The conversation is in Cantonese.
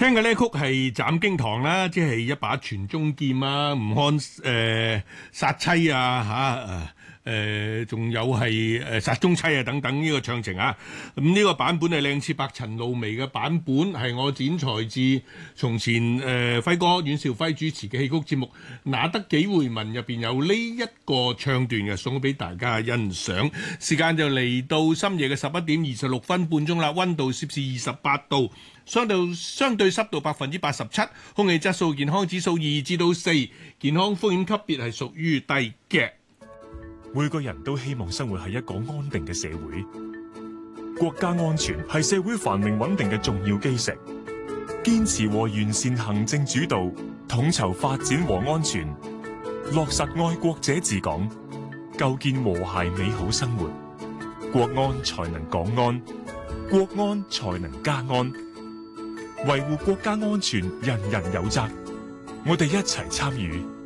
聽嘅呢曲係斬經堂啦，即係一把傳中劍啊，吳漢殺妻啊仲有係殺中妻啊等等呢個唱情啊。咁呢個版本係靚次伯陳露薇嘅版本，係我剪裁自從前輝哥阮兆輝主持嘅戲曲節目《那得幾回聞》入邊有呢一個唱段嘅，送俾大家欣賞。時間就嚟到深夜嘅11:26半鐘啦，溫度攝氏28度。相對濕度87%，空氣質素健康指數2至4，健康風險級別係屬於低嘅。 每個人都希望生活喺一個安定嘅社會，國家安全係社會繁榮穩定嘅重要基石。堅持和完善行政主導，統籌發展和安全，落實愛國者治港，構建和諧美好生活，國安才能港安，國安才能家安。維護國家安全，人人有責。我哋一齊參與，